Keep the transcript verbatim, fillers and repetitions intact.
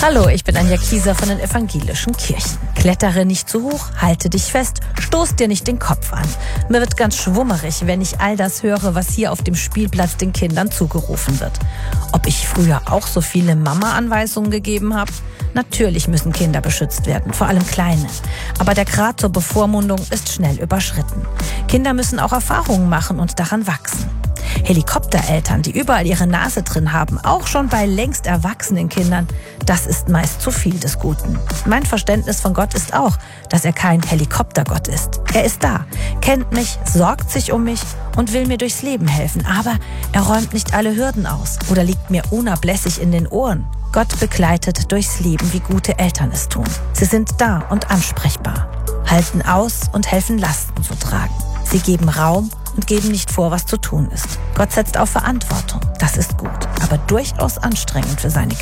Hallo, ich bin Anja Kieser von den Evangelischen Kirchen. Klettere nicht zu hoch, halte dich fest, stoß dir nicht den Kopf an. Mir wird ganz schwummerig, wenn ich all das höre, was hier auf dem Spielplatz den Kindern zugerufen wird. Ob ich früher auch so viele Mama-Anweisungen gegeben habe? Natürlich müssen Kinder beschützt werden, vor allem Kleine. Aber der Grad zur Bevormundung ist schnell überschritten. Kinder müssen auch Erfahrungen machen und daran wachsen. Helikoptereltern, die überall ihre Nase drin haben, auch schon bei längst erwachsenen Kindern, das ist meist zu viel des Guten. Mein Verständnis von Gott ist auch, dass er kein Helikoptergott ist. Er ist da, kennt mich, sorgt sich um mich und will mir durchs Leben helfen. Aber er räumt nicht alle Hürden aus oder liegt mir unablässig in den Ohren. Gott begleitet durchs Leben, wie gute Eltern es tun. Sie sind da und ansprechbar, halten aus und helfen Lasten zu tragen. Sie geben Raum und geben nicht vor, was zu tun ist. Gott setzt auf Verantwortung. Das ist gut, aber durchaus anstrengend für seine Kinder.